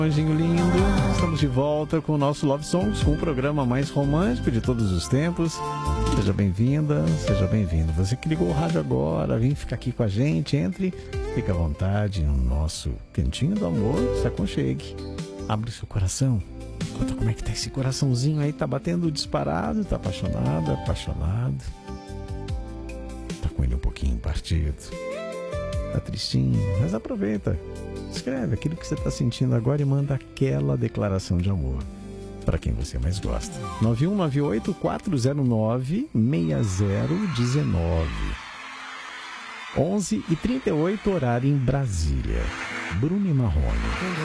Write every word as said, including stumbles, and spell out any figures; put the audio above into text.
Anjinho lindo, estamos de volta com o nosso Love Songs, com o programa mais romântico de todos os tempos. Seja bem-vinda, seja bem-vindo. Você que ligou o rádio agora, vem ficar aqui com a gente, entre, fica à vontade no nosso cantinho do amor, se aconchegue, abre o seu coração. Conta como é que tá esse coraçãozinho aí, tá batendo disparado, tá apaixonado, apaixonado. Tá com ele um pouquinho partido, tá tristinho, mas aproveita. Escreve aquilo que você está sentindo agora e manda aquela declaração de amor para quem você mais gosta. nove um nove oito quatro zero nove seis zero um nove. onze e trinta e oito, horário em Brasília. Bruno e Marrone.